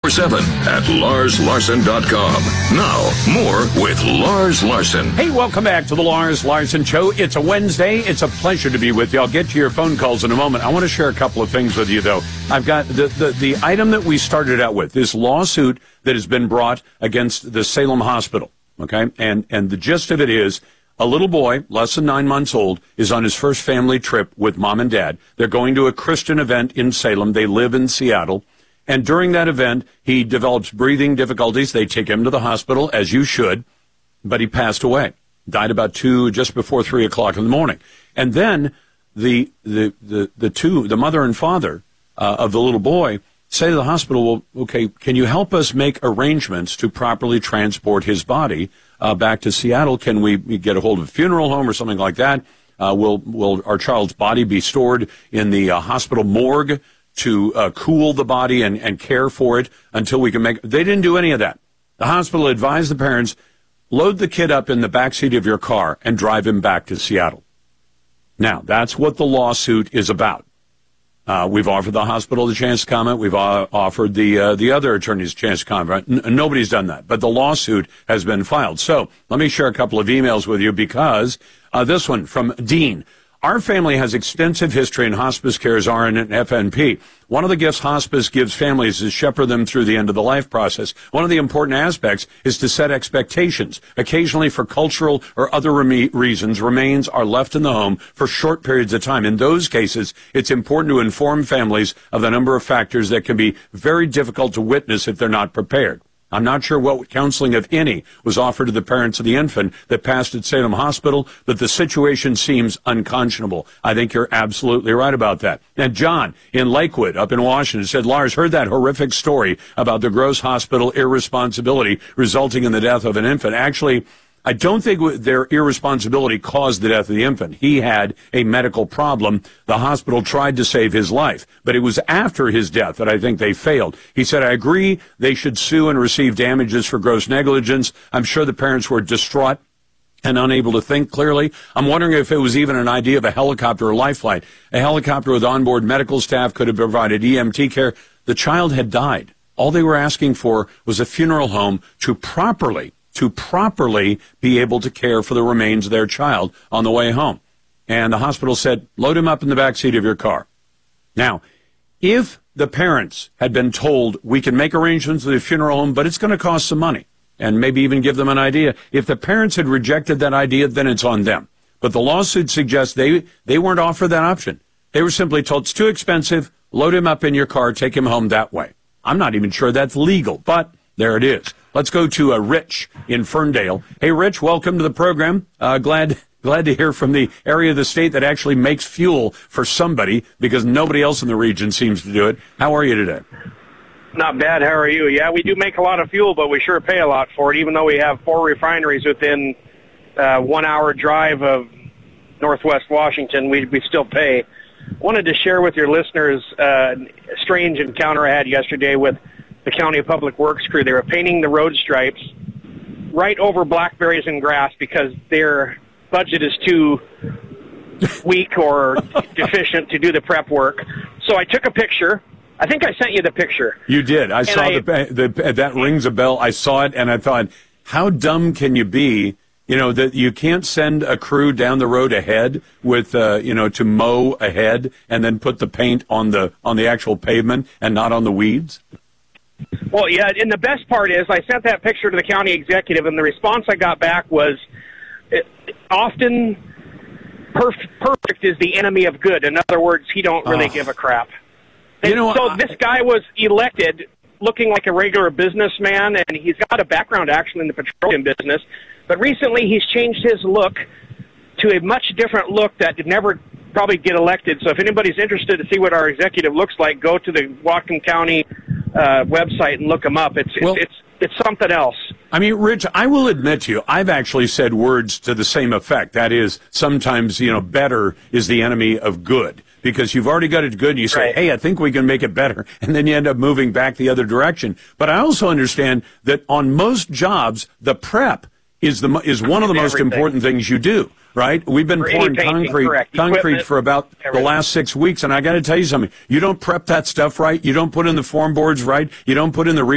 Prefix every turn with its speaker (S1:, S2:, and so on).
S1: 24/7 at LarsLarson.com. Now, more with Lars Larson.
S2: Hey, welcome back to the Lars Larson Show. It's a Wednesday. It's a pleasure to be with you. I'll get to your phone calls in a moment. I want to share a couple of things with you, though. I've got the item that we started out with, this lawsuit that has been brought against the Salem Hospital, okay? And the gist of it is, a little boy, less than 9 months old, is on his first family trip with mom and dad. They're going to a Christian event in Salem. They live in Seattle. And during that event, he develops breathing difficulties. They take him to the hospital, as you should, but he passed away. Died about just before 3 o'clock in the morning. And then the mother and father of the little boy say to the hospital, well, okay, can you help us make arrangements to properly transport his body back to Seattle? Can we get a hold of a funeral home or something like that? Will our child's body be stored in the hospital morgue to cool the body and care for it until we can make... They didn't do any of that. The hospital advised the parents, load the kid up in the backseat of your car and drive him back to Seattle. Now, that's what the lawsuit is about. We've offered the hospital the chance to comment. We've offered the other attorneys a chance to comment. Nobody's done that, but the lawsuit has been filed. So let me share a couple of emails with you because this one from Dean. Our family has extensive history in hospice care as RN and FNP. One of the gifts hospice gives families is shepherd them through the end of the life process. One of the important aspects is to set expectations. Occasionally, for cultural or other reasons, remains are left in the home for short periods of time. In those cases, it's important to inform families of the number of factors that can be very difficult to witness if they're not prepared. I'm not sure what counseling, if any, was offered to the parents of the infant that passed at Salem Hospital, but the situation seems unconscionable. I think you're absolutely right about that. And John in Lakewood up in Washington said, Lars, heard that horrific story about the gross hospital irresponsibility resulting in the death of an infant. Actually, I don't think their irresponsibility caused the death of the infant. He had a medical problem. The hospital tried to save his life, but it was after his death that I think they failed. He said, I agree they should sue and receive damages for gross negligence. I'm sure the parents were distraught and unable to think clearly. I'm wondering if it was even an idea of a helicopter or life flight. A helicopter with onboard medical staff could have provided EMT care. The child had died. All they were asking for was a funeral home to properly be able to care for the remains of their child on the way home. And the hospital said, load him up in the backseat of your car. Now, if the parents had been told, we can make arrangements for the funeral home, but it's going to cost some money, and maybe even give them an idea. If the parents had rejected that idea, then it's on them. But the lawsuit suggests they weren't offered that option. They were simply told, it's too expensive, load him up in your car, take him home that way. I'm not even sure that's legal, but there it is. Let's go to Rich in Ferndale. Hey, Rich, welcome to the program. Glad to hear from the area of the state that actually makes fuel for somebody, because nobody else in the region seems to do it. How are you today?
S3: Not bad. How are you? Yeah, we do make a lot of fuel, but we sure pay a lot for it, even though we have 4 refineries within 1 hour drive of Northwest Washington. We still pay. Wanted to share with your listeners a strange encounter I had yesterday with the County Public Works crew. They were painting the road stripes right over blackberries and grass because their budget is too weak or deficient to do the prep work. So I took a picture. I think I sent you the picture.
S2: You did. I saw that rings a bell. I saw it, and I thought, how dumb can you be? You know, that you can't send a crew down the road ahead with, to mow ahead and then put the paint on the actual pavement and not on the weeds.
S3: Well, yeah, and the best part is I sent that picture to the county executive, and the response I got back was often perfect is the enemy of good. In other words, he don't really give a crap. So this guy was elected looking like a regular businessman, and he's got a background actually in the petroleum business, but recently he's changed his look to a much different look that did never probably get elected. So if anybody's interested to see what our executive looks like, go to the Whatcom County website and look him up. It's something else.
S2: I mean, Rich, I will admit to you, I've actually said words to the same effect. That is, sometimes, better is the enemy of good. Because you've already got it good, and you say, right, hey, I think we can make it better, and then you end up moving back the other direction. But I also understand that on most jobs, the prep is one of the most important things you do. Right? We've been pouring concrete for about the last 6 weeks, and I got to tell you something. You don't prep that stuff right. You don't put in the form boards right. You don't put in the